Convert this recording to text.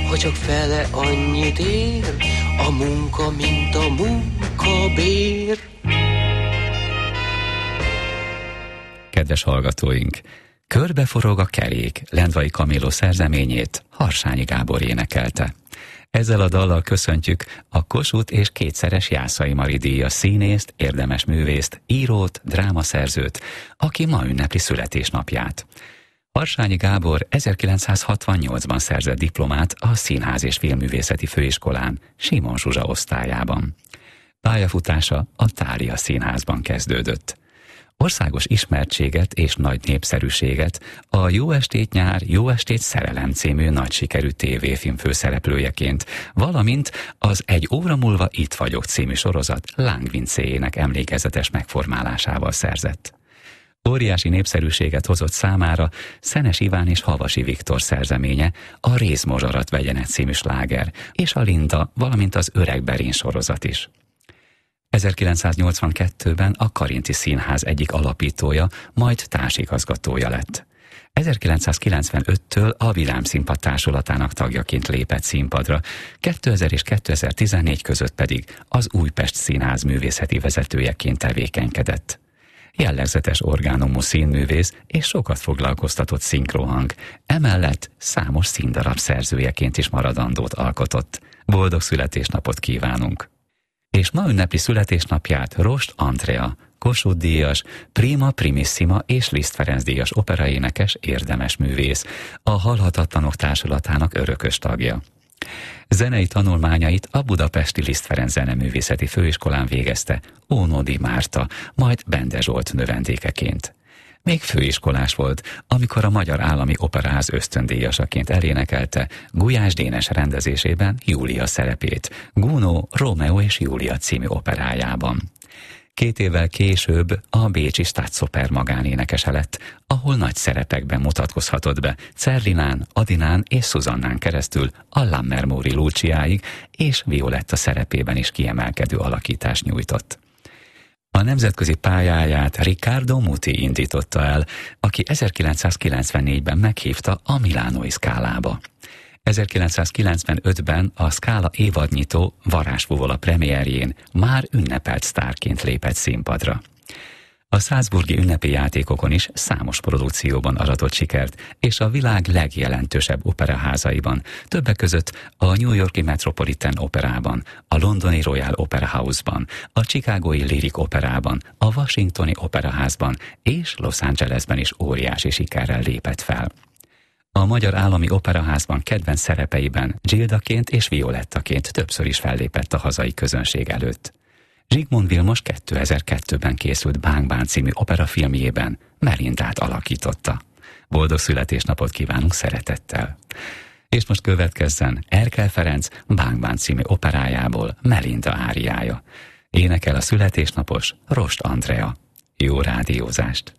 ha csak fele annyit ér a munka, mint a munkabér. Kedves hallgatóink, körbeforog a kerék Lendvai Kamilló szerzeményét Harsányi Gábor énekelte. Ezzel a dallal köszöntjük a Kossuth és kétszeres Jászai Mari díjas színészt, érdemes művészt, írót, drámaszerzőt, aki ma ünnepli születésnapját. Harsányi Gábor 1968-ban szerzett diplomát a Színház és Filmművészeti Főiskolán, Simon Zsuzsa osztályában. Pályafutása a Thália Színházban kezdődött. Országos ismertséget és nagy népszerűséget a Jó estét nyár, jó estét szerelem című nagy sikerű tévéfilm főszereplőjeként, valamint az Egy óra múlva itt vagyok című sorozat lángvincéjének emlékezetes megformálásával szerzett. Óriási népszerűséget hozott számára Szenes Iván és Havasi Viktor szerzeménye, a Rézmozsarat vegyenek című sláger, és a Linda, valamint az Öreg Berin sorozat is. 1982-ben a Karinti Színház egyik alapítója, majd társigazgatója lett. 1995-től a Vidámszínpad társulatának tagjaként lépett színpadra, 2000 és 2014 között pedig az Újpest Színház művészeti vezetőjeként tevékenykedett. Jellegzetes orgánumú színművész és sokat foglalkoztatott szinkrohang, emellett számos színdarab szerzőjeként is maradandót alkotott. Boldog születésnapot kívánunk! És ma ünnepli születésnapját Rost Andrea, Kossuth díjas, Prima Primissima és Liszt Ferenc díjas operaénekes, érdemes művész, a Halhatatlanok társulatának örökös tagja. Zenei tanulmányait a budapesti Liszt Ferenc Zeneművészeti Főiskolán végezte Ónodi Márta, majd Bende Zsolt növendékeként. Még főiskolás volt, amikor a Magyar Állami Operaház ösztöndíjasaként elénekelte Gulyás Dénes rendezésében Júlia szerepét, Gounod Rómeó és Júlia című operájában. 2 évvel később a bécsi Staatsoper magánénekese lett, ahol nagy szerepekben mutatkozhatott be Cerlinán, Adinán és Szuzannán keresztül a Lammermoor-i Luciáig, és Violetta szerepében is kiemelkedő alakítást nyújtott. A nemzetközi pályáját Riccardo Muti indította el, aki 1994-ben meghívta a Milánói Scálába. 1995-ben a Scala évadnyitó Varázsfuvola premierjén már ünnepelt sztárként lépett színpadra. A salzburgi ünnepi játékokon is számos produkcióban aratott sikert, és a világ legjelentősebb operaházaiban, többek között a New York-i Metropolitan Operában, a londoni Royal Opera House-ban, a chicagói Lyric Operában, a washingtoni Operaházban és Los Angelesben is óriási sikerrel lépett fel. A Magyar Állami Operaházban kedvenc szerepeiben Gildaként és Violettaként többször is fellépett a hazai közönség előtt. Zsigmond Vilmos 2002-ben készült Bánk Bán című operafilmjében Melindát alakította. Boldog születésnapot kívánunk szeretettel! És most következzen Erkel Ferenc Bánk Bán című operájából Melinda áriája. Énekel a születésnapos Rost Andrea. Jó rádiózást!